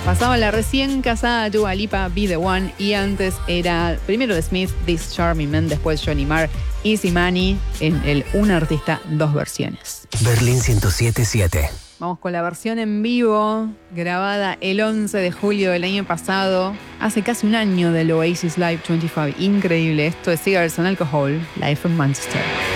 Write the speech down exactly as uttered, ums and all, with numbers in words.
Pasaba la recién casada Dua Lipa, Be The One, y antes era primero The Smith, This Charming Man, después Johnny Marr, Easy Money, en el Un Artista, dos versiones. Berlín ciento siete punto siete. Vamos con la versión en vivo, grabada el once de julio del año pasado, hace casi un año del Oasis Live veinticinco. Increíble, esto es Cigars and Alcohol, live from Manchester.